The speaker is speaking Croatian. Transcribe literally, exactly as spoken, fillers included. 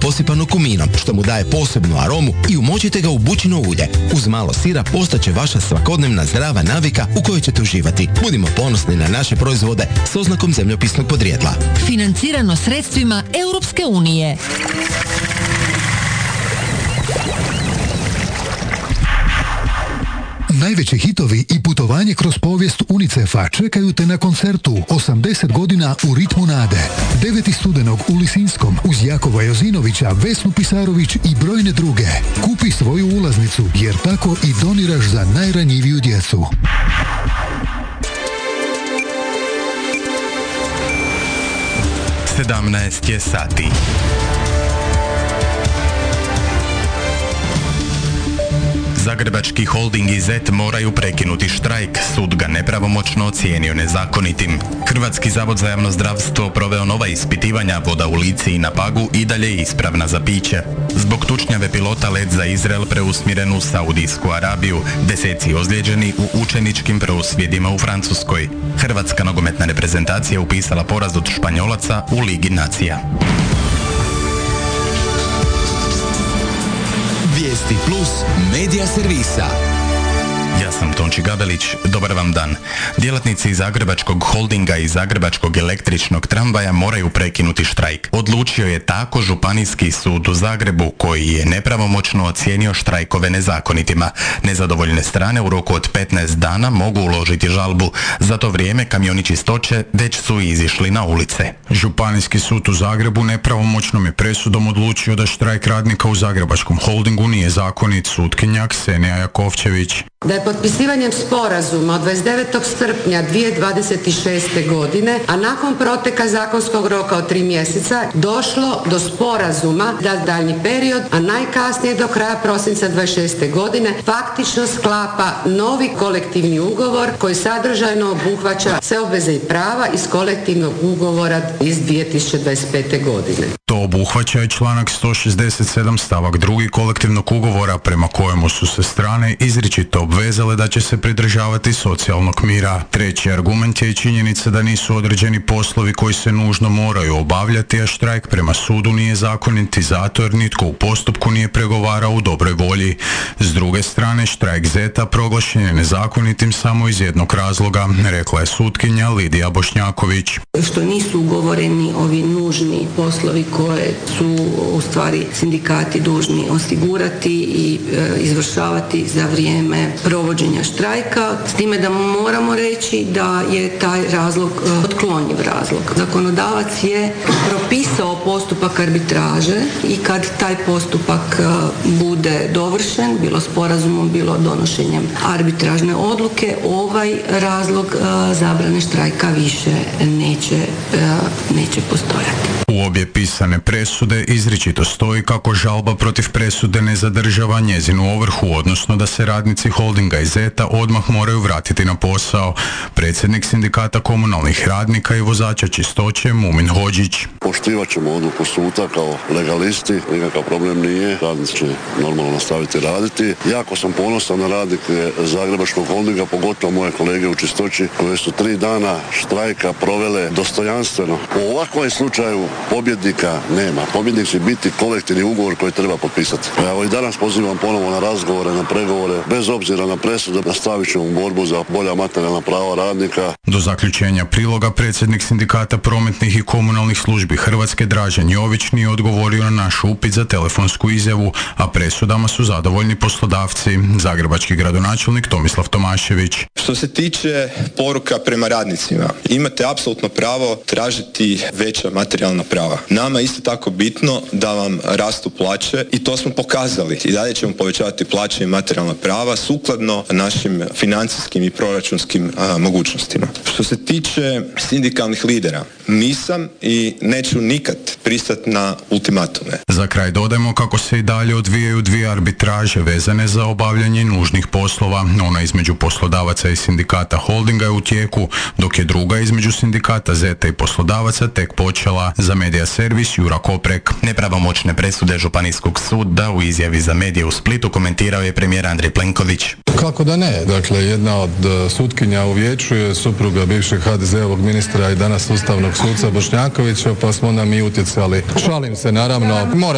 posipano kuminom, što mu daje posebnu aromu, i umočite ga u bućino ulje. Uz malo sira postaće vaša svakodnevna zdrava navika u kojoj ćete uživati. Budimo ponosni na naše proizvode s oznakom zemljopisnog podrijetla. Financirano sredstvima Europske unije. Najveći hitovi i putovanje kroz povijest UNICEF-a čekaju te na koncertu osamdeset godina u ritmu nade. deveti studenog u Lisinskom uz Jakova Jozinovića, Vesnu Pisarović i brojne druge. Kupi svoju ulaznicu jer tako i doniraš za najranjiviju djecu. sedamnaest je sati. Zagrebački holding i Zet moraju prekinuti štrajk, sud ga nepravomoćno ocijenio nezakonitim. Hrvatski zavod za javno zdravstvo proveo nova ispitivanja, voda u Lici i na Pagu i dalje je ispravna za piće. Zbog tučnjave pilota let za Izrael preusmjeren u Saudijsku Arabiju, deseci ozlijeđeni u učeničkim prosvjedima u Francuskoj. Hrvatska nogometna reprezentacija upisala poraz od Španjolaca u Ligi nacija. Vijesti plus medija servisa. Ja sam Tonči Gabelić, dobar vam dan. Djelatnici Zagrebačkog holdinga i Zagrebačkog električnog tramvaja moraju prekinuti štrajk. Odlučio je tako Županijski sud u Zagrebu, koji je nepravomoćno ocijenio štrajkove nezakonitima. Nezadovoljne strane u roku od petnaest dana mogu uložiti žalbu. Za to vrijeme kamioni čistoće već su izišli na ulice. Županijski sud u Zagrebu nepravomoćnom je presudom odlučio da štrajk radnika u Zagrebačkom holdingu nije zakonit. Sutkinja Ksenija Jakovčević. Da je potpisivanjem sporazuma od dvadeset devetog srpnja dvije tisuće dvadeset šeste. godine, a nakon proteka zakonskog roka od tri mjeseca, došlo do sporazuma da daljnji period, a najkasnije do kraja prosinca dvadeset šeste. godine, faktično sklapa novi kolektivni ugovor koji sadržajno obuhvaća sve obveze i prava iz kolektivnog ugovora iz dvije tisuće dvadeset pete. godine. To obuhvaća i članak sto šezdeset sedam stavak drugi kolektivnog ugovora prema kojemu su se strane izričito obvezale da će se pridržavati socijalnog mira. Treći argument je i činjenica da nisu određeni poslovi koji se nužno moraju obavljati, a štrajk prema sudu nije zakonit i zato jer nitko u postupku nije pregovarao u dobroj volji. S druge strane, štrajk Zeta proglašen je nezakonitim samo iz jednog razloga, rekla je sutkinja Lidija Bošnjaković. Što nisu ugovoreni ovi nužni poslovi koje su u stvari sindikati dužni osigurati i e, izvršavati za vrijeme provođenja štrajka, s time da moramo reći da je taj razlog e, otklonjiv razlog. Zakonodavac je propisao postupak arbitraže i kad taj postupak e, bude dovršen, bilo sporazumom, bilo donošenjem arbitražne odluke, ovaj razlog e, zabrane štrajka više neće, e, neće postojati. U obje pisane presude izričito stoji kako žalba protiv presude ne zadržava njezinu ovrhu, odnosno da se radnici holdinga i Zeta odmah moraju vratiti na posao. Predsjednik sindikata komunalnih radnika i vozača čistoće Mumin Hodžić. Poštivat ćemo odluku suda kao legalisti, nikakav problem nije, radnici će normalno nastaviti raditi. Jako sam ponosan na radnike Zagrebačkog holdinga, pogotovo moje kolege u čistoći, koje su tri dana štrajka provele dostojanstveno. U ovakvom slučaju pobjednika nema. Pobjednik će biti kolektivni ugovor koji treba potpisati. Evo i danas pozivam ponovo na razgovore, na pregovore, bez obzira na presude, nastavit ćemo borbu za bolja materijalna prava radnika. Do zaključenja priloga predsjednik sindikata prometnih i komunalnih službi Hrvatske Dražen Jović nije odgovorio na naš upit za telefonsku izjavu, a presudama su zadovoljni poslodavci. Zagrebački gradonačelnik Tomislav Tomašević. Što se tiče poruka prema radnicima, imate apsolutno pravo tražiti veća materijalna prava. Nama je isto tako bitno da vam rastu plaće i to smo pokazali. I dalje ćemo povećavati plaće i materijalna prava sukladno našim financijskim i proračunskim a, mogućnostima. Što se tiče sindikalnih lidera, nisam i neću nikad pristati na ultimatume. Za kraj dodajmo kako se i dalje odvijaju dvije arbitraže vezane za obavljanje nužnih poslova. Ona između poslodavaca i sindikata holdinga je u tijeku, dok je druga između sindikata Zeta i poslodavaca tek počela. Za medija servis Jura Koprek. Nepravomoćne presude Županijskog suda u izjavi za medije u Splitu komentirao je premijer Andrej Plenković. Kako da ne? Dakle, jedna od sutkinja u vijeću je supruga bivšeg ha de ze ovog ministra i danas ustavnog suca Bošnjakovića, pa smo onda mi utjecali. Šalim se, naravno. Mora